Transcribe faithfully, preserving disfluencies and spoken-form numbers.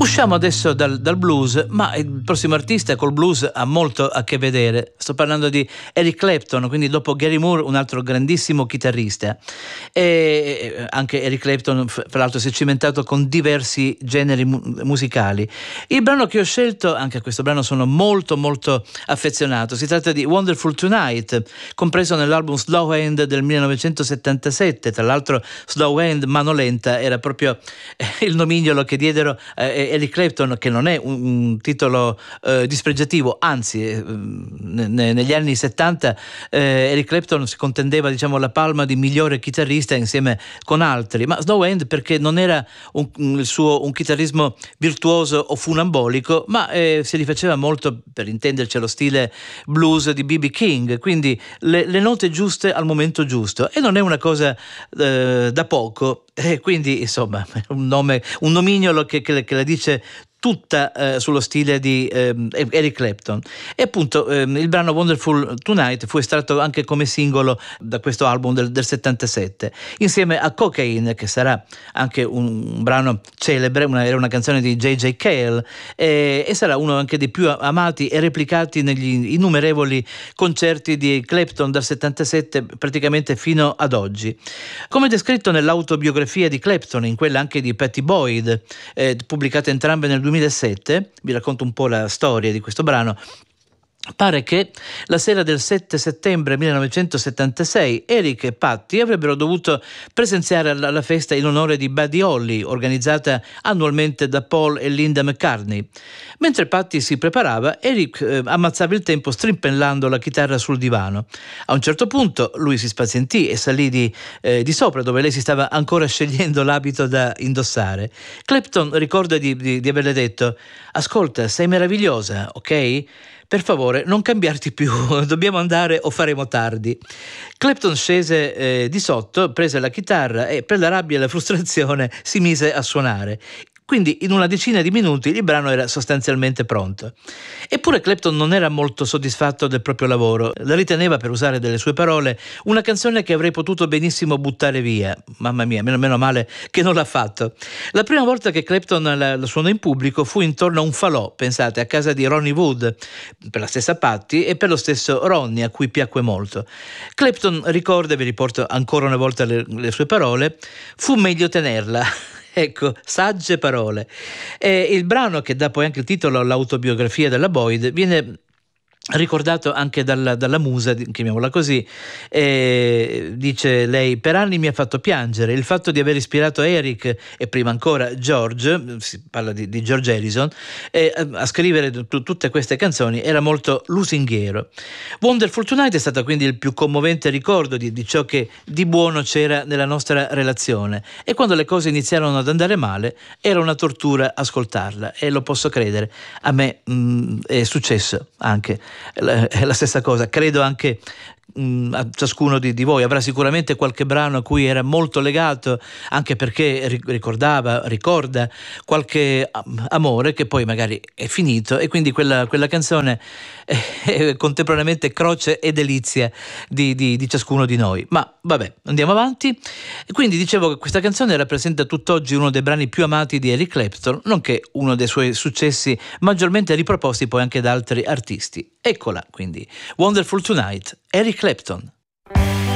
Usciamo adesso dal, dal blues, ma il prossimo artista col blues ha molto a che vedere. Sto parlando di Eric Clapton, quindi dopo Gary Moore un altro grandissimo chitarrista. E anche Eric Clapton, fra l'altro, si è cimentato con diversi generi mu- musicali. Il brano che ho scelto, anche a questo brano sono molto molto affezionato. Si tratta di Wonderful Tonight, compreso nell'album Slow Hand del millenovecentosettantasette. Tra l'altro Slow Hand, mano lenta, era proprio il nomignolo che diedero eh, Eric Clapton, che non è un, un titolo eh, dispregiativo, anzi eh, ne, negli anni settanta eh, Eric Clapton si contendeva, diciamo, la palma di migliore chitarrista insieme con altri, ma Slow Hand perché non era un, un, il suo un chitarrismo virtuoso o funambolico, ma eh, si rifaceva molto, per intenderci, allo stile blues di B B King, quindi le, le note giuste al momento giusto, e non è una cosa eh, da poco. E quindi, insomma, un nome, un nomignolo che, che, che la dice tutta eh, sullo stile di eh, Eric Clapton. E appunto eh, il brano Wonderful Tonight fu estratto anche come singolo da questo album del, del settantasette, insieme a Cocaine, che sarà anche un, un brano celebre, una, era una canzone di J J Cale, e, e sarà uno anche dei più amati e replicati negli innumerevoli concerti di Clapton dal settantasette praticamente fino ad oggi. Come descritto nell'autobiografia di Clapton, in quella anche di Pattie Boyd, eh, pubblicata entrambe nel duemilasette, vi racconto un po' la storia di questo brano. Pare che la sera del sette settembre millenovecentosettantasei Eric e Pattie avrebbero dovuto presenziare alla, alla festa in onore di Buddy Holly, organizzata annualmente da Paul e Linda McCartney. Mentre Pattie si preparava, Eric eh, ammazzava il tempo strimpellando la chitarra sul divano. A un certo punto lui si spazientì e salì di, eh, di sopra, dove lei si stava ancora scegliendo l'abito da indossare. Clapton ricorda di, di, di averle detto: «Ascolta, sei meravigliosa, ok? Per favore, non cambiarti più, dobbiamo andare o faremo tardi». Clapton scese eh, di sotto, prese la chitarra e, per la rabbia e la frustrazione, si mise a suonare. Quindi in una decina di minuti il brano era sostanzialmente pronto. Eppure Clapton non era molto soddisfatto del proprio lavoro. La riteneva, per usare delle sue parole, una canzone che avrei potuto benissimo buttare via. Mamma mia, meno, meno male che non l'ha fatto. La prima volta che Clapton la, la suonò in pubblico fu intorno a un falò, pensate, a casa di Ronnie Wood, per la stessa Pattie e per lo stesso Ronnie, a cui piacque molto. Clapton ricorda, vi riporto ancora una volta le, le sue parole: «Fu meglio tenerla». Ecco, sagge parole. E il brano, che dà poi anche il titolo all'autobiografia della Boyd, viene ricordato anche dalla, dalla musa, chiamiamola così. Eh, dice lei: «Per anni mi ha fatto piangere il fatto di aver ispirato Eric e prima ancora George», si parla di, di George Harrison, eh, a scrivere t- tutte queste canzoni. Era molto lusinghiero. Wonderful Tonight è stata quindi il più commovente ricordo di, di ciò che di buono c'era nella nostra relazione, e quando le cose iniziarono ad andare male era una tortura ascoltarla, e lo posso credere. A me mh, è successo anche è la stessa cosa. Credo anche mh, a ciascuno di, di voi avrà sicuramente qualche brano a cui era molto legato, anche perché ricordava, ricorda qualche amore che poi magari è finito, e quindi quella, quella canzone è, è contemporaneamente croce e delizia di, di, di ciascuno di noi. Ma vabbè, andiamo avanti. Quindi dicevo che questa canzone rappresenta tutt'oggi uno dei brani più amati di Eric Clapton, nonché uno dei suoi successi maggiormente riproposti poi anche da altri artisti. Eccola quindi, Wonderful Tonight, Eric Clapton.